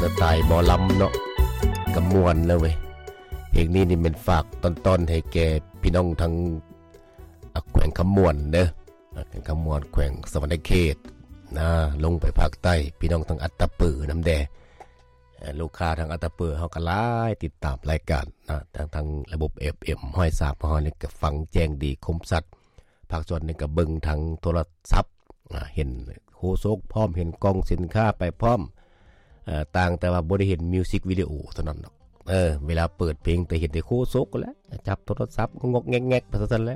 สไตล์หมอลำเนาะกำมวนเลยเว้ยเพลงนี้นี่เป็นฝากตอนๆให้แก่พี่น้องทั้งแขวงคำมวนเด้อแขวงคำมวนแขวงสวรรณเขตนะลงไปภาคใต้พี่น้องทั้งอัตตปือน้ำแดลูกค้าทางอัตตปือเฮาก็หลายติดตามรายการนะทางระบบ FM ห้อยสาบห้อยนี่ก็ฟังแจ้งดีคมสัตว์ภาคส่วนนึงก็เบิ่งทางโทรศัพท์เห็นโคโซกพร้อมเห็นกล้องสินค้าไปพร้อมต่างแต่ว่าบ่ได้เห็นมิวสิกวิดีโอเท่านั้นเนาะเวลาเปิดเพลงแต่เห็นแต่โคโซกก็แล้วจับโทรศัพท์งกๆแงกๆไปซะซั่นแหละ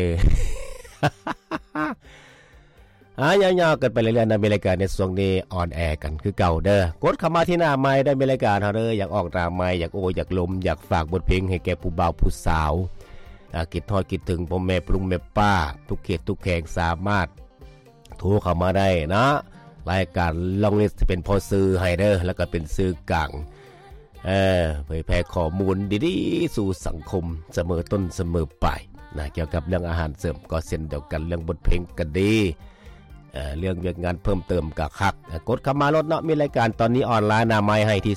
ยาวๆกันไปเรื่อยๆนะมีรายการในช่วงนี้ออนแอร์กันคือเก่าเด้อกดเข้ามาที่หน้าไมค์ได้มีรายการเฮาเด้ออยากออกหน้าไมค์อยากโออยากลมอยากฝากบทเพลงให้แก่ผู้บ่าวผู้สาวคิดทอดคิดถึงพ่อแม่ปรุงแม่ป้าทุกเขตทุกแขงสามารถโทรเข้ามาได้นะรายการลองลิสต์เป็นพอซื้อให้เด้อแล้วก็เป็นซื้อกลางเผยแพร่ข้อมูลดีๆสู่สังคมเสมอต้นเสมอปลายนะเกี่ยวกับเรื่องอาหารเสริมก็เช่นเดียวกันเรื่องบทเพลงก็ดีเรื่องเวียกงานเพิ่มเติมกับคักกดเข้ามารถเนาะมีรายการตอนนี้ออนไลน์หน้าไม้ให้ที่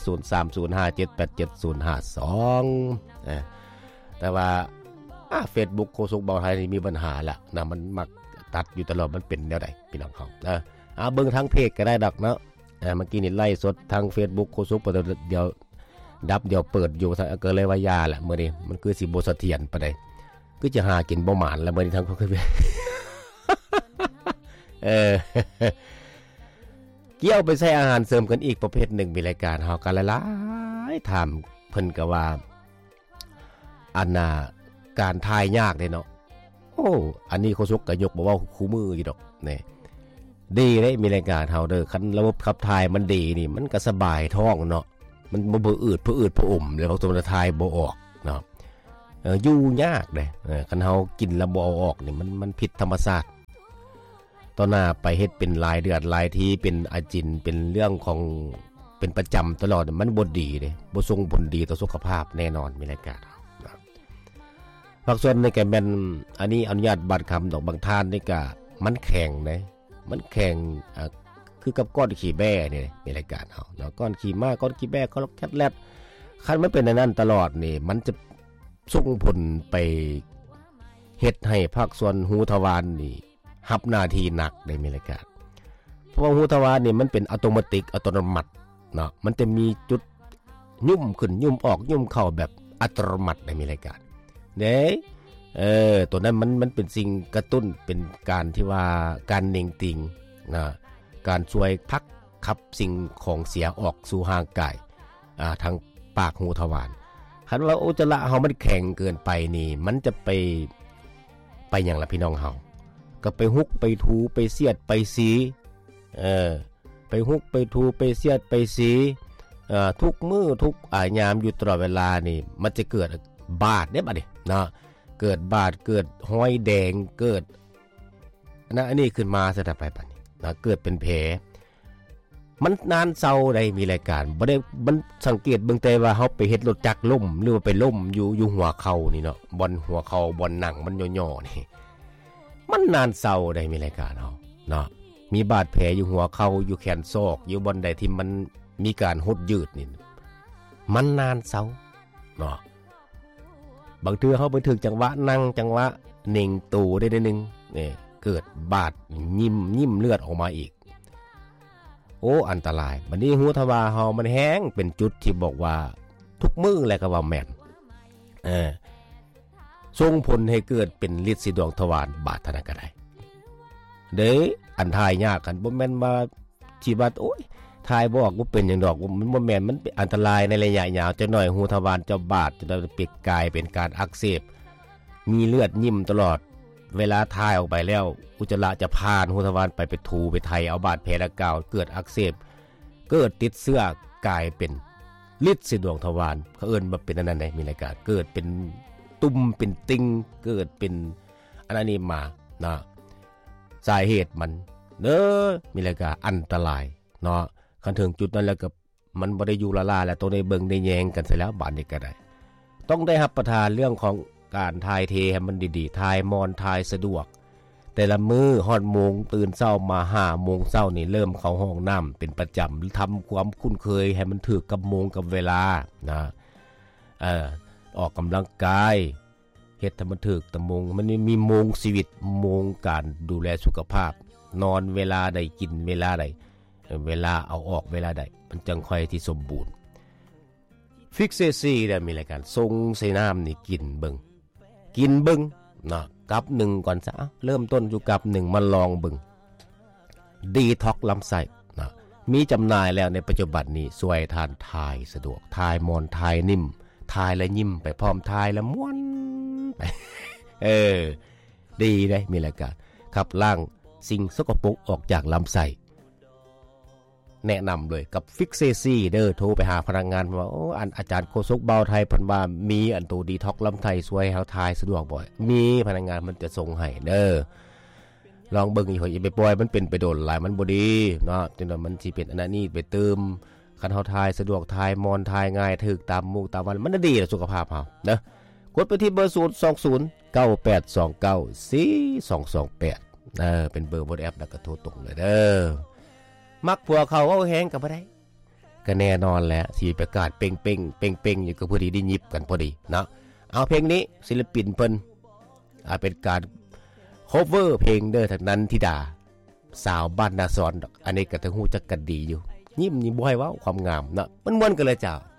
0305787052แต่ว่าFacebook โคสุกเบาไทยนี่มีปัญหาละนะมันมักตัดอยู่ตลอดมันเป็นแนวใดพี่น้องเขาเบิ่งทางเพจก็ได้ดอกเนาะเมื่อกี้นี่ไล่สดทาง Facebook โคสุกเดี๋ยวดับเดี๋ยวเปิดอยู่ก็เลยว่ายาแหละมื้อนี้มันคือสิบ่เสถียรปานใดคือจะหากินบ่หมานแล้วมื้อนี้ทางเขาคือเกี่ยวไปใส่อาหารเสริมกันอีกประเภทหนึ่งมีรายการเฮากันหลายๆถามเพิ่นก็ว่าอันน่ะการทายยากเด้เนาะอันนี้โคชกก็ยกบ่ว่าคู่มืออยู่ดอกนี่ดีเด้มีรายการเฮาเด้อคันระบบขับถ่ายมันดีนี่มันก็สบายท้องเนาะมันบ่อืดผะอมแล้วบางตัวมันทายบ่ออกเนาะอยู่ยากเด้คันเฮากินแล้วบ่เอาออกนี่มันผิดธรรมชาติตอนหน้าไปเฮ็ดเป็นรายเดือนรายทีเป็นอาจินเป็นเรื่องของเป็นประจำตลอดมันบ่ดีเด้บ่ส่งผลดีต่อสุขภาพแน่นอนมีรายการบางส่วนในแกแม่นอันนี้อนุญาตบัตรคำดอกบางท่านนี่ก็มันแข็งนะมันแข็งคือกับก้อนขี้แบ้นี่ในรายการเฮาเนาะก้อนขี้ม้าก้อนขี้แบ้ก้อนแคทแรดคันมันเป็นในนั้นตลอดนี่มันจะส่งผลไปเฮ็ดให้ภาคส่วนหูทวารนี่รับหน้าที่หนักในรายการเพราะว่าหูทวารนี่มันเป็นอัตโนมัติเนาะมันจะมีจุดยุ่มขึ้นยุ่มออกยุ่มเข้าแบบอัตโนมัติในรายการเด้ตัวนั้นมันเป็นสิ่งกระตุ้นเป็นการที่ว่าการเน่งติงนะการช่วยพักขับสิ่งของเสียออกสู่ห่างกายทางปากหูทวารคันว่าอุจจาระเฮามันแข็งเกินไปนี่มันจะไปอย่างละพี่น้องเฮาก็ไปฮุกไปถูไปเสียดไปสีไปฮุกไปถูไปเสียดไปสีทุกมื้อทุกยามอยู่ตลอดเวลานี่มันจะเกิดบาดเด้บัดนี้เนาะเกิดบาดเกิดห้อยแดงเกิดอันนี้ขึ้นมาซะแต่ไปบัดนี้นะเกิดเป็นแผลมันนานเซาได้มีรายการบ่ได้มันสังเกตเบิ่งแต่ว่าเฮาไปเฮ็ดรถจักรล้มหรือว่าไปล้มอยู่หัวเข่านี่เนาะบนหัวเข่าบนหนังมันย่อๆนี่มันนานเซาได้มีรายการเฮาเนาะมีบาดแผลอยู่หัวเข่าอยู่แขนศอกอยู่บนใดที่มันมีการหดยืดนี่มันนานเซาเนาะบางเทื่อเฮาไปถึงจังหวะนั่งจังหวะเน่งตูได้นิดนึงนี่เกิดบาดยิ้มเลือดออกมาอีกอันตรายบัดนี้หูทวารเฮามันแห้งเป็นจุดที่บอกว่าทุกมื้อแหละก็ว่าแม่นส่งผลให้เกิดเป็นฤทธิ์สีดวงทวารบาดทนาก็ได้เด้อันทายยากกันบ่แม่นว่าที่ว่าโอ๊ยทายบ่ออกว่าเป็นหยังดอกมันบ่แม่นมันเป็นอันตรายในระยะยาวจักหน่อยหูทวารจะบาดจะเปียกกายเป็นการอักเสบมีเลือดยิ้มตลอดเวลาทายออกไปแล้วอุจจาระจะผ่านหูทวารไปถูไปไทยเอาบาดแผลดังกล่าวเกิดอักเสบเกิดติดเชื้อกลายเป็นฤทธิ์สีดวงทวารเขาเอิ้นว่าเป็นอันนั้นได้มีรายการเกิดเป็นตุ่มเป็นติ่งเกิดเป็นอันนี้มานะสาเหตุมันมีรายการอันตรายเนาะคันถึงจุดนั้นแล้วก็มันบ่ได้อยู่ละลาแล้วตัวในเบิ่งได้แยงกันเสร็จแล้วบาดนี้ก็ได้ต้องได้รับประทานเรื่องของการทายเทให้มันดีๆทายมอนทายสะดวกแต่ละมื้อฮอดโมงตื่นเช้ามา5 โมงเช้านี่เริ่มเข้าห้องน้ำเป็นประจำทำความคุ้นเคยให้มันถูกกับโมงกับเวลานะออกกำลังกายเฮ็ดให้มันถูกตามโมงมันมีโมงชีวิตโมงการดูแลสุขภาพนอนเวลาใดกินเวลาใดเวลาเอาออกเวลาใดมันจังค่อยที่สมบูรณ์ฟิกเซซี่ได้มีรายการทรงใส่น้ำนี่กินเบิ่งนะกับ1ก่อนซะเริ่มต้นอยู่กับ1มาลองเบิ่งดีท็อกลำไส้นะมีจำหน่ายแล้วในปัจจุบันนี้ช่วยทานทายสะดวกทายมอนทายนิ่มทายและยิ้มไปพร้อมทายและม้วนไป ดีได้มีรายการขับล้างสิ่งสกปรกออกจากลำไส้แนะนำเลยกับฟิกเซซี่เด้อโทรไปหาพนักงานว่าอาจารย์โคศกเบาไทยเพิ่นว่ามีอันตัวดีท็อกลำไส้ช่วยเฮาทายสะดวกบ่มีพนักงานมันจะส่งให้เด้อลองเบิ่งอีกอย่าไปปล่อยมันเป็นไปโดนหลายมันบ่ดีเนาะจนว่ามันสิเป็นอันนั้นนี่ไปเติมคันเฮาทายสะดวกทายมอนทายง่ายถูกตามหมู่ตามวันมันดีต่อสุขภาพเฮาเด้อกดไปที่เบอร์020 9829 4228เป็นเบอร์ WhatsApp แล้วก็โทรตรงเลยเด้อมักผัวเขาเอาแห้งก็บ่ได้ก็แน่นอนแหละสิประกาศเป่งอยู่ก็พอดีได้ยิบกันพอดีเนาะเอาเพลงนี้ศิลปินเพิ่นเป็นการโคเวอร์เพลงเด้อทางนั้นธิดาสาวบ้านนาซอนอันนี้ก็ต้องฮู้จักกันดีอยู่ยิ้มนี่บ่ให้เว้าความงามเนาะมันม่วนกันเลยจ้า